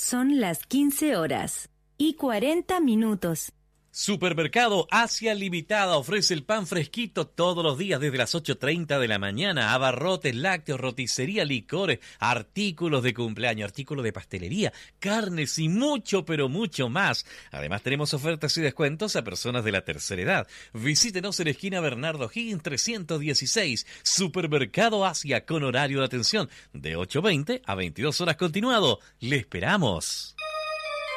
Son las 15 horas y 40 minutos. Supermercado Asia Limitada ofrece el pan fresquito todos los días desde las 8:30 de la mañana. Abarrotes, lácteos, roticería, licores, artículos de cumpleaños, artículos de pastelería, carnes y mucho, pero mucho más. Además tenemos ofertas y descuentos a personas de la tercera edad. Visítenos en la esquina Bernardo Higgins 316. Supermercado Asia con horario de atención de 8:20 a 22 horas continuado. ¡Le esperamos!